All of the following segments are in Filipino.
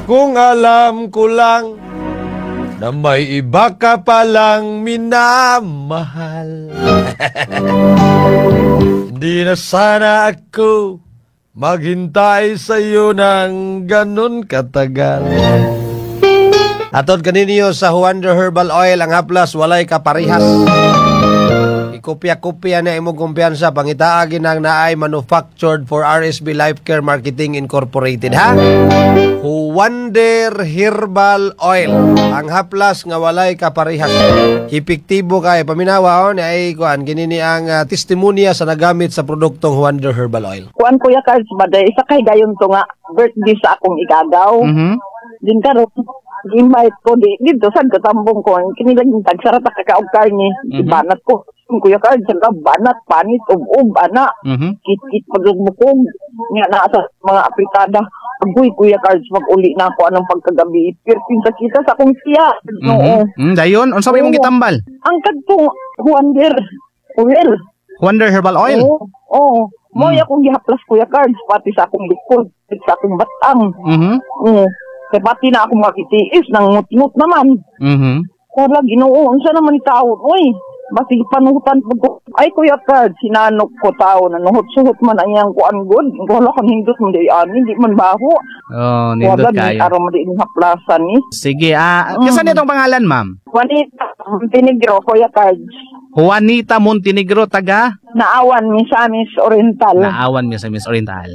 Kung alam ko lang na may iba ka palang minamahal. Hindi na sana ako maghintay sa'yo ng ganun katagal. Atod kaniniyo sa Wonder Herbal Oil, ang haplas walay kaparihas. Ikopya-kopya na imong kumpiyansa, pangitaagin ang naay manufactured for RSB Life Care Marketing Incorporated, ha? Wonder Herbal Oil, ang haplas nga walay kaparihas. Epektibo kay paminawa ni ay kuan kinini ang testimonya sa nagamit sa produktong Wonder Herbal Oil. Kuan Kuya Cards, baday isa kay gayon to nga birthday sa akong igagaw. Din karon invite ko dito sa katambong ko kinilang tagsara ta kakaog karni ibanat ko Kuya Cards sa banat panit ub ana kit pagmukog nga naa sa mga apritada agoy Kuya Cards mag-uli na ako anong pagkagabi pirtin sa kita sa akong siya no dayon unsa may mong gitambal ang kadtong Wonder Herbal Oil mo akong gihaplas Kuya Cards pati sa akong likod sa akong batang kaya pati na ako makitiis nang ngut-ngut naman. Kaya ginoo, unsa naman ni taon? Uy, basi panuhutan ko. Ay, Kuya Cards, sinanok ko tao na nuhot-suhot man ang iyang kuan good. Wala kang hindot mo di hindi man baho. Oh, nindot kayo. Araw mo di haplasan ni. Sige, kisa nitong pangalan, ma'am? Juanita Montenegro, Kuya Cards. Juanita Montenegro, taga? Naawan, Misamis Oriental. Naawan, Misamis Oriental.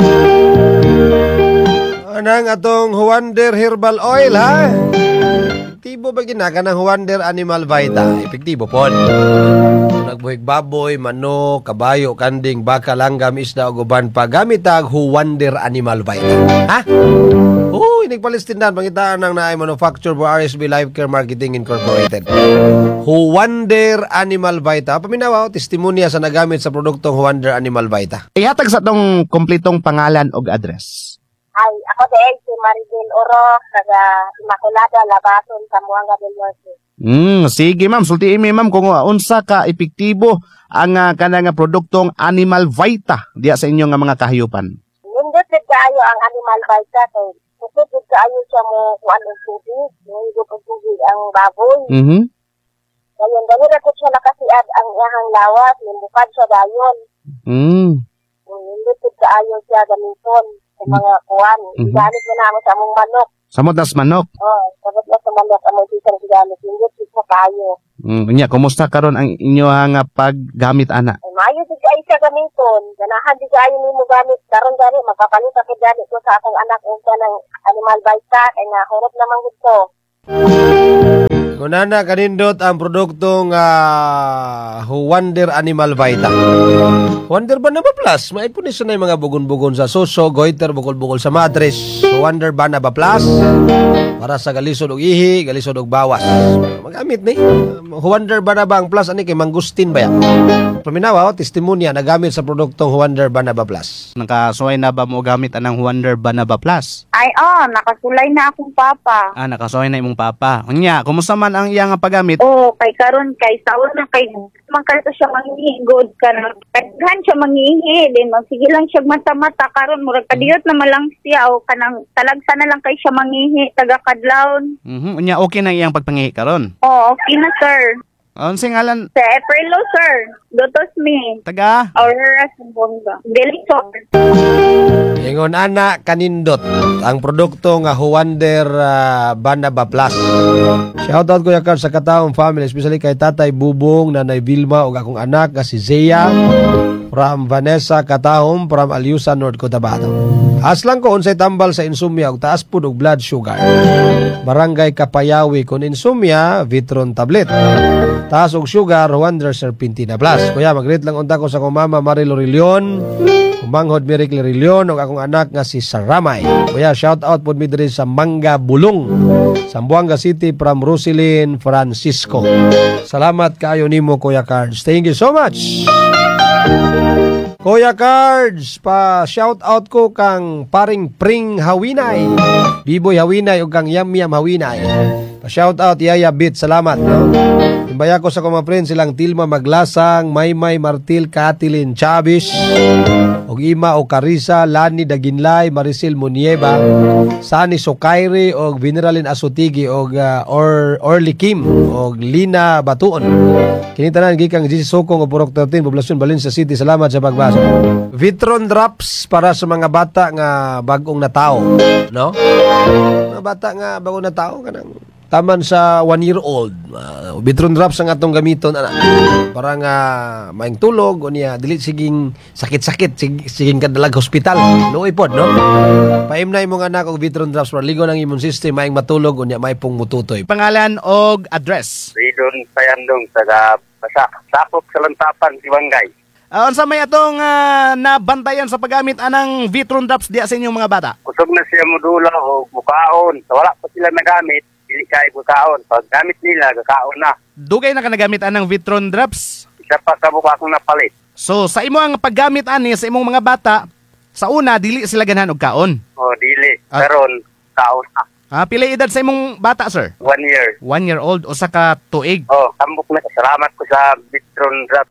Anang atong Wonder Herbal Oil, ha? Epektibo ba ginaka ng Wonder Animal Vita? Epektibo po. Nagbuhig baboy, manok, kabayo, kanding, baka, langgam, isda, o guban pa. Gamit ang Wonder Animal Vita. Ha? Nagpalistindan, pangitaan ng naay manufacturer for RSB Life Care Marketing Incorporated. Wonder Animal Vita. Paminawa, testimonya sa nagamit sa produktong Wonder Animal Vita. Ihatag sa tong kompletong pangalan o address. Ay, ako din si Maribel Oro, taga Immaculada, Labason, Zamboanga del Norte. Sige ma'am, sultiin mi ma'am kung unsa ka epektibo ang kanang produktong Animal Vita diya sa inyong mga kahayupan. Nindot gid kaayo ang Animal Vita kay kusog gid kaayo siya mo kuan og tubig, nindot og tubig ang baboy. Dayon dali ra ko siya nakasiad ang iyang lawas, nimbukad siya dayon. Nindot gid kaayo siya gamiton sa mga kuan. Gamit mo na mo sa among manok. Samot nas manok. Samot nas manok ang isang gamit. Nindot gid sa kaayo. Nya, kumusta karon ang inyong paggamit ana? Ay, maayo di kayo siya gamiton. Ganahan di kayo nimo gamit. Karon gani magpapalit ako gani ko sa akong anak unsa ng Animal Vita kay nga hirap naman gud ko. Kunana kanindot ang produktong Wonder Animal Vita. Wonder Banaba Plus, maipunis na yung mga bugon-bugon sa suso, goiter, bukol-bukol sa matres. Wonder Banaba Plus, para sa galisod og ihi, galisod og bawas. Magamit ni. Wonder Banaba ang Plus, ani kay Mangustin ba yan? Paminawa, testimonya, nagamit sa produktong Wonder Banaba Plus. Nakasuway na ba mo gamit anang Wonder Banaba Plus? Ay, nakasulay na akong papa. Nakasuway na imong papa. Nya, kumusta man ang iyang paggamit? Kay karon kay saon na kay man kanto siya manghigod kana. Daghan siya manghihi din sige lang siya mata-mata karon murag kadiyot na malang siya o kanang talagsa na lang kay siya manghihi taga kadlawon. Nya okay na iyang pagpangihi karon? Okay na sir. Unsay ngalan? Sa Aprilo sir. Dotos me. Taga? Aurora Zamboanga. Delisor. Ingon ana kanindot ang produkto nga Wonder Banaba Plus. Shoutout Kuya Cards sa kataong family, especially kay Tatay Bubong, Nanay Vilma ug akong anak nga si Zea from Vanessa Katahom from Aliusa, North Cotabato. Aslang ko unsay tambal sa insomnia ug taas pud og blood sugar. Barangay Kapayawi kun insomnia, Vitron tablet. Taas og sugar, Wonder Serpentina Plus. Kuya mag-rate lang unta ko sa akong mama Marilo Rillion, Manghod Miracle Rillion ug akong anak nga si Saramay. Kuya shout out pud mi diri sa Manga Bulong, Zamboanga City from Roselyn Francisco. Salamat kaayo nimo Kuya Cards. Thank you so much. Kuya Cards, pa shout out ko kang paring Pring Hawinay, Biboy Hawinay ug kang Yam Yam Hawinay. Pa-shout out Yaya Bit, salamat. No? Timbaya ko sa mga friends silang Tilma Maglasang, Maymay Martil, Katilin Chavez, og Ima o Carissa, Lani Daginlay, Maricel Munieba, Sani Sokairi og Veneralin Asutigi og Orly Kim og Lina Batuon. Kinitanan gikang GC Sokong o Purok 13, Poblasyon Valencia City. Salamat sa pagbasa. Vitron drops para sa mga bata nga bagong natao, no? Mga bata nga bagong natao kanang taman sa 1 year old. Vitron drops ang atong gamiton ana. Para nga maing tulog o niya dili siging sakit-sakit siging kadalag hospital. Luoy pod, no? Paim na imong anak og Vitron drops para ligo ng immune system maing matulog o niya may pong mututoy. Pangalan og address. Ridon Payandong sa Sapok sa Lantapan, Siwangay. Unsa may atong nabantayan sa paggamit anang Vitron drops diya sa inyong mga bata? Kusog na siya modula o bukaon. Sa wala pa sila nagamit, dili kay bukaon. Pag gamit nila, kakaon na. Dugay na ka nagamit anang Vitron drops? Isa pa sa buka akong napalit. So sa imo ang paggamit ani sa imong mga bata, sa una dili sila ganahan og kaon. O, dili. Karon kaon na. Pila edad sa imong bata, sir? 1 year. 1 year old o sa ka tuig? O, tambok na. Salamat ko sa Vitron Drop.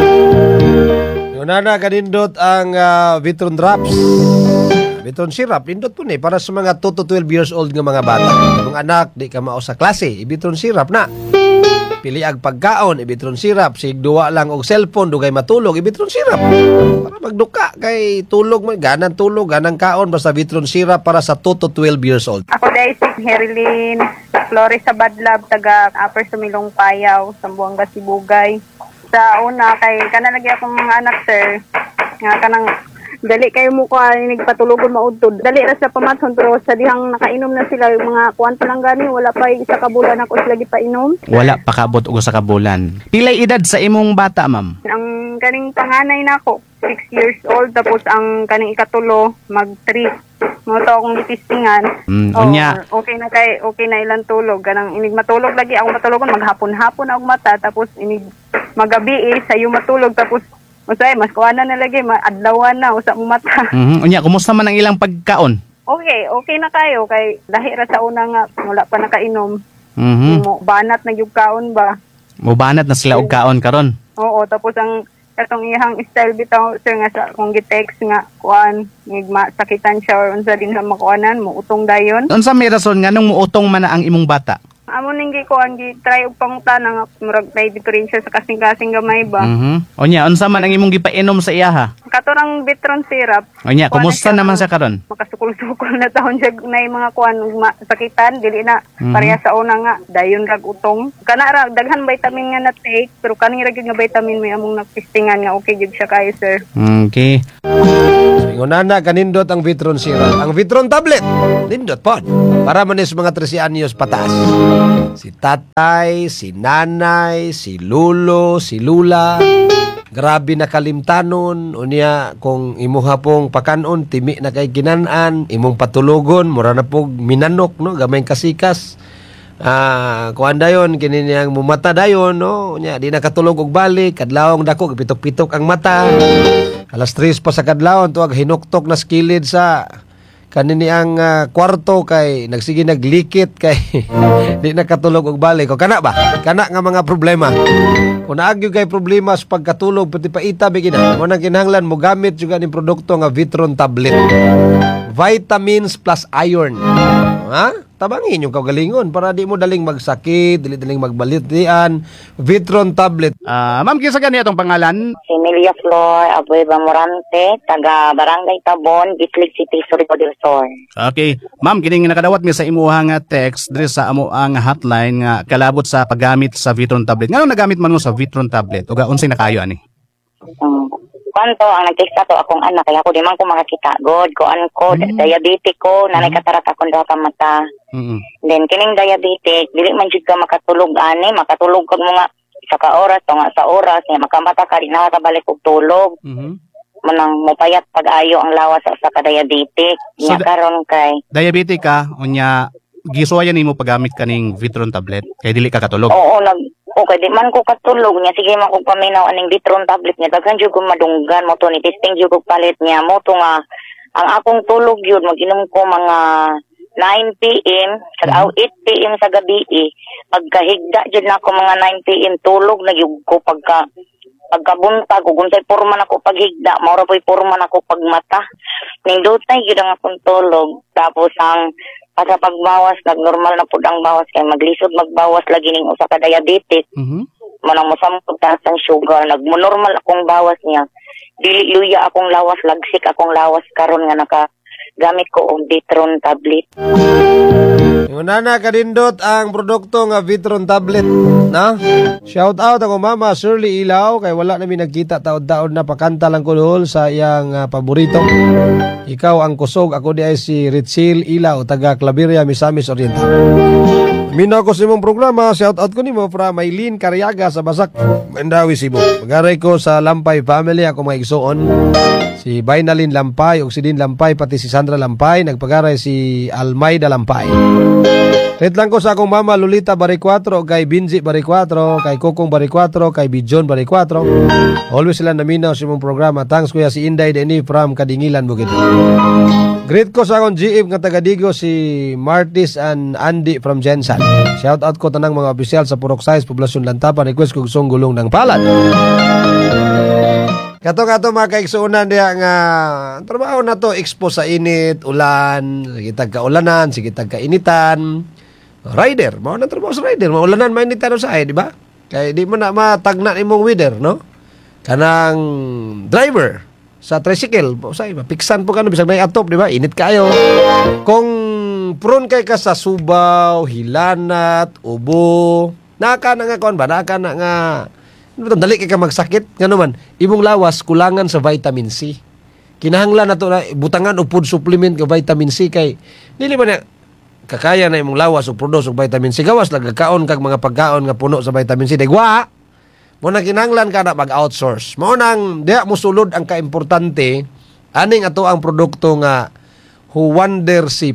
Ngunana kanindot ang Vitron drops. Vitron syrup, nindot po ni para sa mga 2 to 12 years old nga mga bata. Mga anak, di ka mao sa klase, Vitron syrup na. Pili ag pagkaon, Vitron syrup. Sigduwa lang og cellphone, dugay matulog, Vitron syrup. Para magduka kay tulog mo, ganang tulog, ganang kaon, basta Vitron syrup para sa 2 to 12 years old. Ako dahil si Herilyn Flores sa Badlab, taga Upper Sumilong Payaw, Sambuanga Sibugay. Sa una, kay kanalagi akong mga anak, sir, nga kanang dali kayo mo ko nagpatulogon maudtod. Dali ra sa pamathon pero sa dihang nakainom na sila yung mga kuwan pa lang gani, wala pa isa ka bulan ako sila gipainom. Wala pa kabot og sa kabulan. Pilay edad sa imong bata, ma'am? Ang kaning panganay na ako, 6 years old, tapos ang kaning ikatulo mag 3. Mo to akong gitistingan. Unya. Okay na ilang tulog. Kanang inig matulog lagi ako matulogon maghapon-hapon ako mata tapos inig magabi sayo matulog tapos usay mas kuana na lagi adlawan na usa mo mata. Unya, kumusta man ang ilang pagkaon? Okay na kayo kay dahil ra sa una nga wala pa nakainom. Mo banat na gyud kaon ba? Mubanat na sila og kaon karon. Oo, tapos ang katong iyang style bitaw sir nga sa kung gi-text nga kuan ngigma sakitan siya or unsa din sa makuanan mo utong dayon. Unsa may rason nga nung muutong man na ang imong bata? Amo ning gikuan gi-try og pangutana nga murag may diferensya sa kasing-kasing gamay ba. Onya, unsa man ang imong gipainom sa iyaha? Katorang Vitron syrup. Onya, kumusta naman siya karon? Makasukol-sukol na taon siya na yung mga kuan sakitan dili na pareha sa una nga dayon rag utong. Kana ra daghan vitamin nga na take pero kani ra gyud nga vitamin may among napistingan nga okay gyud siya kayo sir. Okay. Ngunana kanindot ang Vitron syrup. Ang Vitron tablet, nindot pod. Para manis mga 13 anyos pataas. Si tatay, si nanay, si lulo, si lula. Grabe na kalimtanon. Unya, kung imuha pong pakanon, timi na kay ginanan, imong patulogon, mura na pong minanok, no? Gamay kasikas. Kuan dayon, kininiyang mumata dayon, no? Unya, di nakatulog og balik, kadlawong dako, pitok-pitok ang mata. Alas 3 pa sa kadlawon, tuwag hinuktok na skilid sa kanini ang kwarto kay nagsige naglikit kay di nakatulog og balik. O kana ba? Kana nga mga problema. Kung naagyo kay problema sa pagkatulog pati paita bigina. Mo nang kinahanglan mo gamit juga ning produkto nga Vitron tablet. Vitamins plus iron. Ha? Tabangin yung kagalingon para di mo daling magsakit, daling magbalitian. Vitron tablet. Ma'am, kisa gani atong pangalan? Si Emilia Flor Abueva Morante, taga Barangay Tabon, Bislig City, Surigao del Sur. Okay. Ma'am, kining nakadawat mi sa imuha nga text diri sa amo ang hotline nga kalabot sa paggamit sa Vitron tablet. Ngano nagamit man mo sa Vitron tablet? Uga unsay nakayo ani? Kwanto ang nag-text to akong anak kaya ako di man ko makakita god ko diabetic ko nanay katarak akong daw ka mata. Then kining diabetic dili man jud ka makatulog ani makatulog kag mga sa ka oras o nga sa oras nga makamata ka di nakabalik og tulog. Manang mopayat pag-ayo ang lawas sa ka diabetic. So, karon kay diabetic ka unya gisuwayan nimo paggamit kaning Vitron tablet kay dili ka katulog. Oo, okay, di man ko katulog niya. Sige man ko paminaw aning Vitron tablet niya. Daghan jud ko madunggan mo to ni testing jud ko palit niya mo to nga ang akong tulog yun mag-inom ko mga 9 p.m. sa 8 p.m. sa gabi pagkahigda jud na ako mga 9 p.m. tulog na gyud ko pagkabuntag ug unsay porma nako paghigda mao ra poy porma nako pagmata nindutay gyud ang akong tulog tapos ang sa pagbawas nagnormal na pud ang bawas kay maglisod magbawas lagi ning usa ka diabetic manang mosamot taas ang sugar nagmonormal akong bawas niya dili luya akong lawas lagsik akong lawas karon nga gamit ko og Vitron tablet. Nana kadindot ang produkto nga Vitron tablet, na? Shout out ako Mama Shirley Ilaw kay wala nami nagkita taod-taod na pakanta lang ko dol sa iyang paborito. Ikaw ang kusog, ako di ay si Richil Ilaw taga Claveria, Misamis Oriental. Minaw ko sa imong programa, shout out ko nimo from Maylin Cariaga sa Basak, Mandawi, Cebu. Magaray ko sa Lampay family ako mga igsoon. Si Bainalin Lampay ug si Din Lampay pati si Sandra Lampay, nagpagaray si Almayda Lampay. Ret lang ko sa akong mama Lolita Baricuatro, kay Binji Baricuatro, kay Kokong Baricuatro, kay Bijon Baricuatro. Always sila naminaw sa imong programa. Thanks kuya si Inday Deni from Kadingilan, Bukid. Greet ko sa akong GF nga taga Digo si Martis and Andy from Jensan. Shout out ko tanang mga opisyal sa Purok Size, Poblasyon Lantapan. Request ko gustong gulong ng palad. Kato mga kaigsuunan diya nga trabaho na to expose sa init, ulan, sige tagkaulanan, sige tagkainitan. Rider, mao na trabaho sa rider, maulanan mainitan sa di ba? Kay di mo na matagna imong weather, no? Kanang driver sa tricycle, say mapiksan po kano bisag nay atop, di ba? Init kayo. Kung prone kay ka sa subaw, hilanat, ubo, naka na nga kon ba? Naka na nga dali kay ka magsakit nga naman imong lawas kulangan sa vitamin C. Kinahanglan nato na butangan og food supplement nga vitamin C kay dili man na kakaya na imong lawas og produce og vitamin C. Gawas lang kakaon kag mga pagkaon nga puno sa vitamin C. Dagwa mo na kinahanglan ka na mag-outsource. Mao nang diha mo sulod ang kaimportante aning ato ang produkto nga Wonder C+.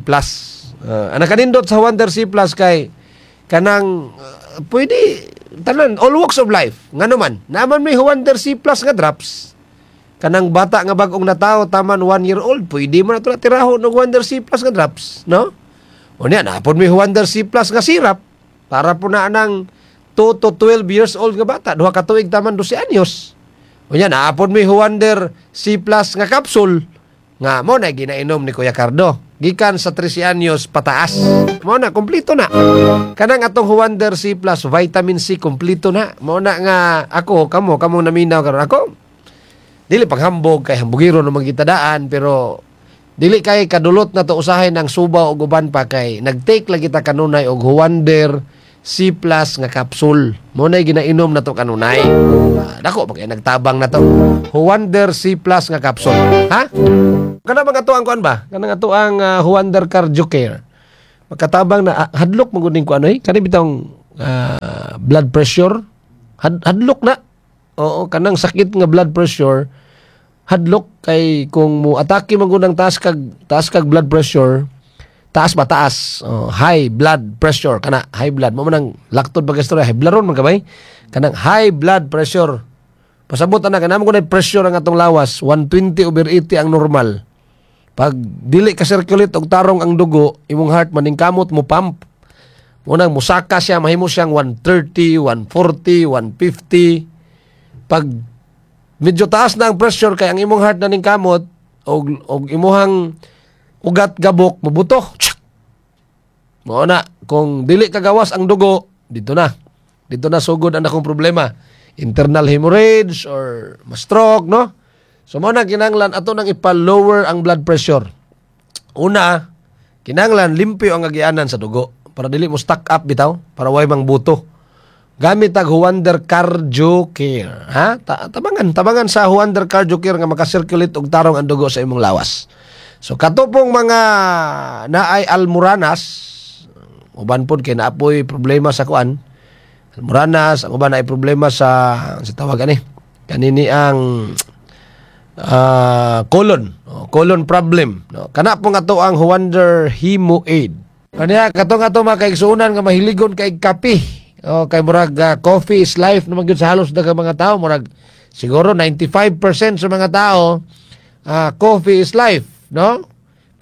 Ana kanindot sa Wonder C+ kay kanang pwede tanan all walks of life ngano man naman may Wonder C+ nga drops kanang bata nga bag-ong natawo taman 1 year old pwede mo na ito natirahon ng Wonder C+ nga drops, no? O niya napon may Wonder C+ nga syrup para po na anang 2 to 12 years old nga bata duha ka tuig taman 12 anyos. O niya napon may Wonder C+ nga capsule nga mo na ginainom ni Kuya Cardo gikan sa 13 anyos pataas. Mo na kompleto na. Kanang atong Wonder C+ vitamin C kompleto na. Mo na nga ako kamo naminaw karon ako. Dili paghambog kay hambugiro no magitadaan pero dili kay kadulot na to usahay ng suba og uban pa kay nagtake lagi ta kanunay og Wonder C+ nga capsule. Mo na ginainom na to kanunay. Dako pag nagtabang na to. Wonder C+ nga capsule. Ha? Kana mga tuang kuan ba? Kana nga tuang Wonder Cardio Care. Magkatabang na hadlok maguning kuan oy. Kani bitong blood pressure. Hadlok na. Oo, kanang sakit nga blood pressure. Hadlok kay kung mo atake magunang taas kag blood pressure. Taas ba taas? High blood pressure kana high blood mo man laktod bagastor high blood ron man kabay. Kanang high blood pressure. Pasabot ana kanamo ko na pressure ang atong lawas 120/80 ang normal. Pag dili ka circulate og tarong ang dugo, imong heart maningkamot mo pump. Munang musaka siya mahimo siyang 130, 140, 150. Pag medyo taas na ang pressure kay ang imong heart naningkamot og imuhang ugat gabok mabuto. Mo na kung dili kagawas ang dugo, dito na sugod ang akong problema. Internal hemorrhage or ma-stroke, no? So mo na kinahanglan ato nang ipa-lower ang blood pressure. Una, kinahanglan limpyo ang agianan sa dugo para dili mo stock up bitaw, para way mang buto. Gamit ang Wonder Cardio Care. Ha? Tabangan sa Wonder Cardio Care nga makasirculate og tarong ang dugo sa imong lawas. So katupong mga naay almoranas, uban pod kay naapoy problema sa kuan. Almoranas, ang uban naay problema sa tawag ani. Kanini ang colon problem, no? Kana po nga to ang Wonder Hemo Aid. Kaniya kato mga kaigsuunan nga mahiligon kay kape. Kay murag coffee is life naman gyud sa halos daghang mga tao, murag siguro 95% sa mga tao coffee is life, no?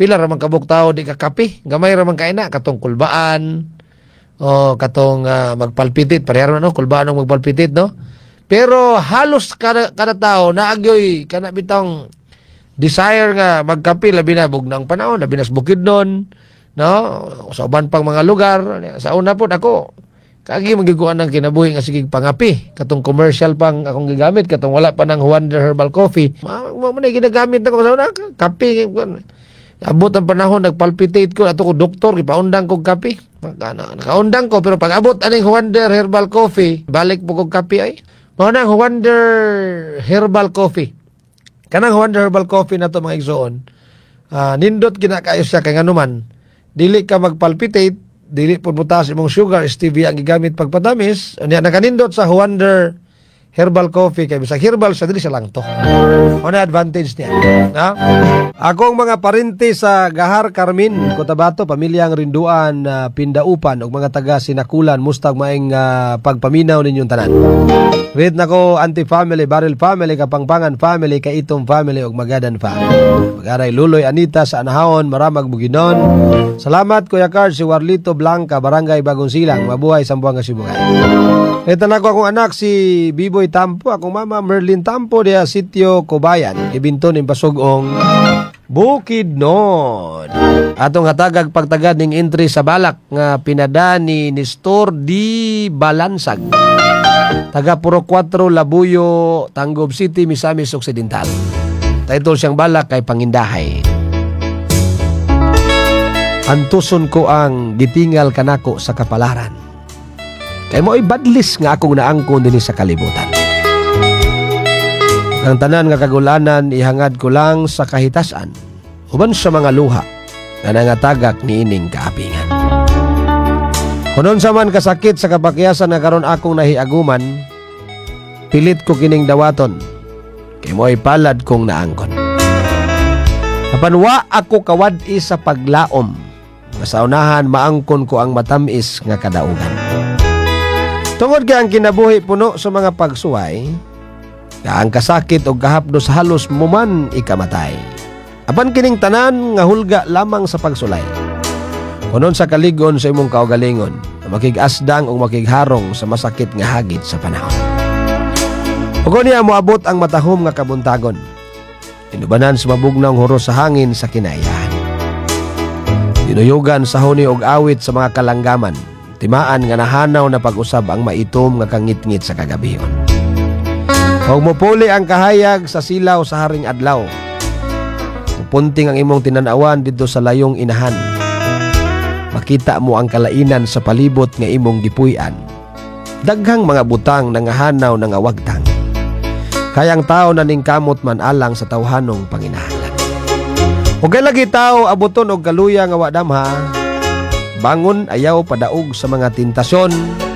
Pila ra man kabuk tao di ka kape, gamay ra man kaina katong kulbaan o katong magpalpitit, pareha man no, kulbaan ang magpalpitit no. Pero halos kada tao naagyoy kana bitong desire nga magkape labi na bugnang panahon, labi na sa Bukidnon, no? Sa uban pang mga lugar. Sa una po ako kagi magiguan ng kinabuhi nga sige pangapi, katong commercial pang akong gigamit, katong wala pa ng Wonder Herbal Coffee. Mo na ginagamit ako sa una, kape. Abot ang panahon nagpalpitate ko ato ko doktor gipaundang kog kape. Nakaundang ko pero pag abot aning Wonder Herbal Coffee, balik po kog kape ay. Mao nang Wonder Herbal Coffee. Kanang Wonder Herbal Coffee na to mga igsoon. Nindot kinakayo siya kay nganuman. Dili ka magpalpitate, dili pud butas imong sugar, stevia ang gigamit pagpatamis. Unya nakanindot sa Wonder Herbal Coffee kay bisag herbal sa dili siya lang to. Ano advantage niya? Na? Akong mga parente sa Gahar Carmen, Cotabato, pamilyang Rinduan, Pindaupan ug mga taga Sinakulan, mustag maing pagpaminaw ninyong tanan. Read nako anti-family, barrel family, kapangpangan family, kaitom family ug magadan family. Magaray Luloy Anita sa Anahon, Maramag Buginon. Salamat Kuya Carl, si Warlito Blanca, Barangay Bagong Silang, mabuhay Sambuanga Sibugay. Ito na ko akong anak si Biboy Tampo, akong mama Merlin Tampo dia Sitio Cobayan, ibinton ng Pasugong Bukidnon. Atong hatagag pagtagad ning entry sa balak nga pinada ni Nestor di Balansag, taga Puro 4 Labuyo, Tanggob City, Misamis Occidental. Title siyang balak kay Pangindahay. Antuson ko ang gitingal kanako sa kapalaran. Kay mo'y badlis nga akong naangkon din sa kalibutan. Ang tanan nga kagulanan ihangad ko lang sa kahitasan, uban sa mga luha na nangatagak ni ining kaapingan. Kunon sa man kasakit sa kapakyasan na karon akong nahiaguman, pilit ko kining dawaton, kay mo'y palad kong naangkon. Napanwa ako kawad-i sa paglaom, sa unahan maangkon ko ang matamis nga kadaugan. Tungod ka ang kinabuhi puno sa mga pagsuway, ang kasakit o kahapdos halos muman ikamatay. Apan kining tanan nga hulga lamang sa pagsulay. Kunon sa kaligon sa imong kaugalingon, na makigasdang o makigharong sa masakit nga hagit sa panahon. Ug niya moabot ang matahom nga kabuntagon. Inubanan sa mabugnang huros sa hangin sa kinaiyahan. Dinuyugan sa huni og awit sa mga kalanggaman. Timaan nga nahanaw na pag-usab ang maitom nga kangit-ngit sa kagabihon. Huwag mo puli ang kahayag sa silaw sa haring adlaw. Pupunting ang imong tinanawan dito sa layong inahan. Makita mo ang kalainan sa palibot nga imong gipuy-an. Daghang mga butang nangahanaw nga wagtang. Kayang tao na ning kamot man alang sa tawhanong panginahanglan. Ug kay lagi tao abuton og kaluya nga wa damha, bangon ayaw padaog sa mga tentasyon